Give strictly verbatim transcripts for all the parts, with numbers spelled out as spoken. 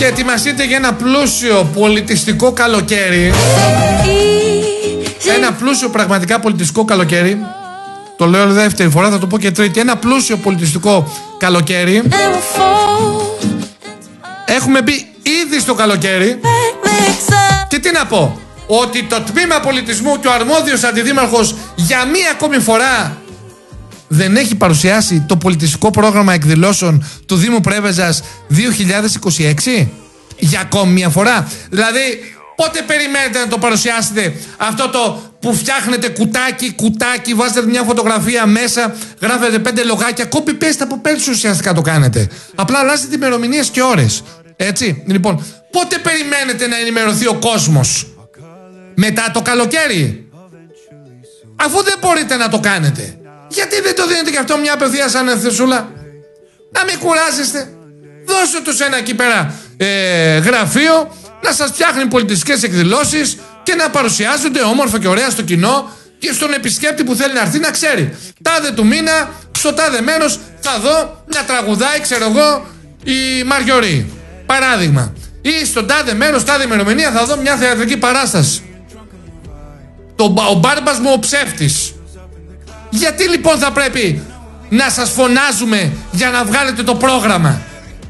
Και ετοιμαστείτε για ένα πλούσιο πολιτιστικό καλοκαίρι. Ένα πλούσιο πραγματικά πολιτιστικό καλοκαίρι. Το λέω δεύτερη φορά, θα το πω και τρίτη. Ένα πλούσιο πολιτιστικό καλοκαίρι. Έχουμε μπει ήδη στο καλοκαίρι. Και τι να πω, ότι το τμήμα πολιτισμού και ο αρμόδιος αντιδήμαρχος για μία ακόμη φορά δεν έχει παρουσιάσει το πολιτιστικό πρόγραμμα εκδηλώσεων του Δήμου Πρέβεζας δύο χιλιάδες είκοσι έξι. Για ακόμη μία φορά. Δηλαδή, πότε περιμένετε να το παρουσιάσετε αυτό το που φτιάχνετε κουτάκι, κουτάκι, βάζετε μια φωτογραφία μέσα, γράφετε πέντε λογάκια, copy paste από πέρσι ουσιαστικά το κάνετε. Απλά αλλάζετε ημερομηνίες και ώρες. Έτσι. Λοιπόν, πότε περιμένετε να ενημερωθεί ο κόσμος? Μετά το καλοκαίρι. Αφού δεν μπορείτε να το κάνετε, γιατί δεν το δίνετε και αυτό μια απευθείας ανευθεσούλα? Να μην κουράζεστε. Δώστε τους ένα εκεί πέρα ε, γραφείο να σας φτιάχνει πολιτιστικές εκδηλώσεις και να παρουσιάζονται όμορφα και ωραία στο κοινό και στον επισκέπτη που θέλει να έρθει να ξέρει. Τάδε του μήνα, στο τάδε μέρος θα δω να τραγουδάει, ξέρω εγώ, η Μαριωρή. Παράδειγμα. Ή στον τάδε μέρος, τάδε ημερομηνία θα δω μια θεατρική παράσταση. Το, ο μπάρμπας μου ο ψεύτης. Γιατί λοιπόν θα πρέπει να σας φωνάζουμε για να βγάλετε το πρόγραμμα?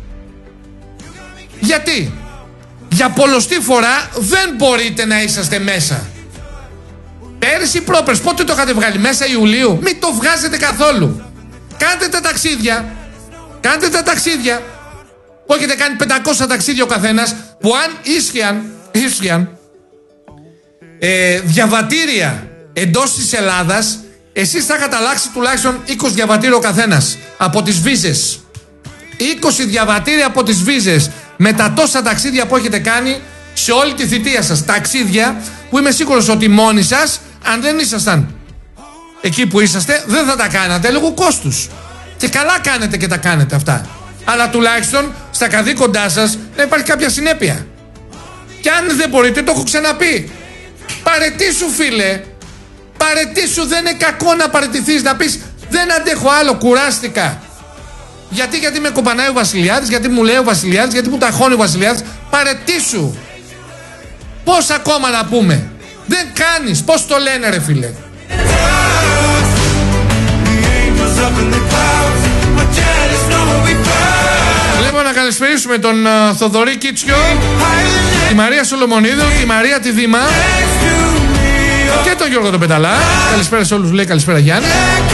Γιατί? Για πολλοστή φορά δεν μπορείτε να είσαστε μέσα. Πέρυσι πρόπερς, πότε το είχατε βγάλει? Μέσα Ιουλίου. Μην το βγάζετε καθόλου. Κάντε τα ταξίδια. Κάντε τα ταξίδια. Που έχετε κάνει πεντακόσια ταξίδια ο καθένας, που αν ίσχυαν, ίσχυαν ε, διαβατήρια εντός της Ελλάδας, εσείς θα είχατε αλλάξει τουλάχιστον είκοσι διαβατήρια ο καθένας από τις βίζες. είκοσι διαβατήρια από τις βίζες με τα τόσα ταξίδια που έχετε κάνει σε όλη τη θητεία σας. Ταξίδια που είμαι σίγουρος ότι μόνοι σας, αν δεν ήσασταν εκεί που είσαστε, δεν θα τα κάνατε λόγω κόστους. Και καλά κάνετε και τα κάνετε αυτά. Αλλά τουλάχιστον στα καθήκοντά σας να υπάρχει κάποια συνέπεια. Και αν δεν μπορείτε, το έχω ξαναπεί, παραιτήσου φίλε. Παραιτήσου, δεν είναι κακό να παραιτηθείς, να πεις δεν αντέχω άλλο, κουράστηκα. Γιατί, γιατί με κομπανάει ο Βασιλιάδης, γιατί μου λέει ο Βασιλιάδης, γιατί μου ταχώνει ο Βασιλιάδης. Παραιτήσου. Πώς ακόμα να πούμε? Δεν κάνεις. Πώς το λένε ρε φίλε? Λοιπόν, να καλησπερίσουμε τον uh, Θοδωρή Κίτσιο, τη Μαρία Σολομονίδου, τη Μαρία τη Δήμα και τον Γιώργο τον Πεταλά. Καλησπέρα σε όλους, λέει. Καλησπέρα Γιάννη.